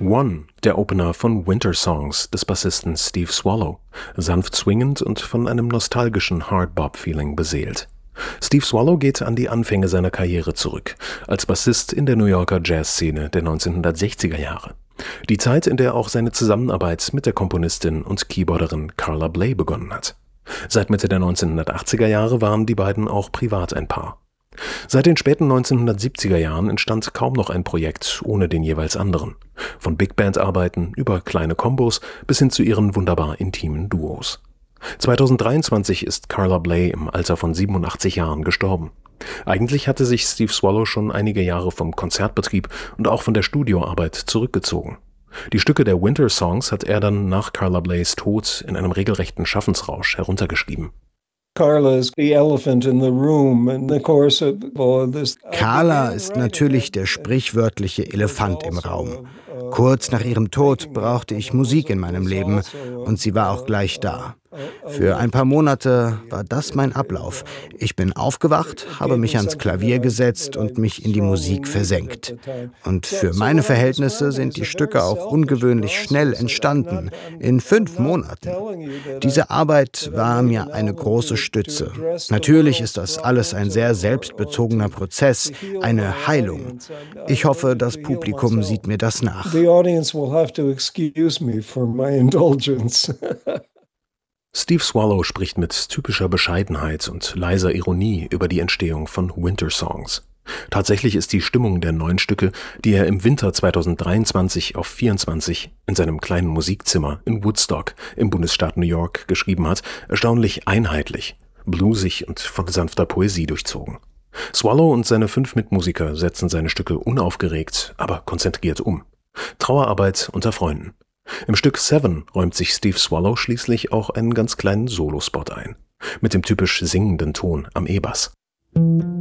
One, der Opener von Winter Songs des Bassisten Steve Swallow, sanft swingend und von einem nostalgischen Hard-Bop-Feeling beseelt. Steve Swallow geht an die Anfänge seiner Karriere zurück, als Bassist in der New Yorker Jazzszene der 1960er Jahre. Die Zeit, in der auch seine Zusammenarbeit mit der Komponistin und Keyboarderin Carla Bley begonnen hat. Seit Mitte der 1980er Jahre waren die beiden auch privat ein Paar. Seit den späten 1970er Jahren entstand kaum noch ein Projekt ohne den jeweils anderen. Von Big-Band-Arbeiten über kleine Kombos bis hin zu ihren wunderbar intimen Duos. 2023 ist Carla Bley im Alter von 87 Jahren gestorben. Eigentlich hatte sich Steve Swallow schon einige Jahre vom Konzertbetrieb und auch von der Studioarbeit zurückgezogen. Die Stücke der Winter Songs hat er dann nach Carla Bleys Tod in einem regelrechten Schaffensrausch heruntergeschrieben. Carla ist natürlich der sprichwörtliche Elefant im Raum. Kurz nach ihrem Tod brauchte ich Musik in meinem Leben und sie war auch gleich da. Für ein paar Monate war das mein Ablauf. Ich bin aufgewacht, habe mich ans Klavier gesetzt und mich in die Musik versenkt. Und für meine Verhältnisse sind die Stücke auch ungewöhnlich schnell entstanden, in 5 Monaten. Diese Arbeit war mir eine große Stütze. Natürlich ist das alles ein sehr selbstbezogener Prozess, eine Heilung. Ich hoffe, das Publikum sieht mir das nach. Steve Swallow spricht mit typischer Bescheidenheit und leiser Ironie über die Entstehung von Winter Songs. Tatsächlich ist die Stimmung der 9 Stücke, die er im Winter 2023 auf 24 in seinem kleinen Musikzimmer in Woodstock im Bundesstaat New York geschrieben hat, erstaunlich einheitlich, bluesig und von sanfter Poesie durchzogen. Swallow und seine 5 Mitmusiker setzen seine Stücke unaufgeregt, aber konzentriert um. Trauerarbeit unter Freunden. Im Stück Seven räumt sich Steve Swallow schließlich auch einen ganz kleinen Solospot ein, mit dem typisch singenden Ton am E-Bass.